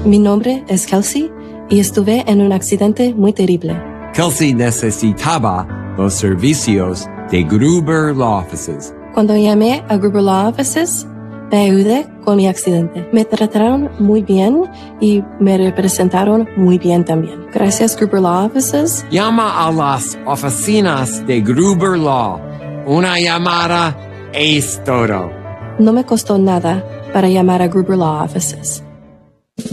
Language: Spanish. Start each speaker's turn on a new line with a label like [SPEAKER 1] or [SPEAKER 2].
[SPEAKER 1] Mi nombre es Kelsey y estuve en un accidente muy terrible.
[SPEAKER 2] Kelsey necesitaba los servicios de Gruber Law Offices.
[SPEAKER 1] Cuando llamé a Gruber Law Offices, me ayudé con mi accidente. Me trataron muy bien y me representaron muy bien también. Gracias, Gruber Law Offices.
[SPEAKER 2] Llama a las oficinas de Gruber Law. Una llamada es todo.
[SPEAKER 1] No me costó nada para llamar a Gruber Law Offices.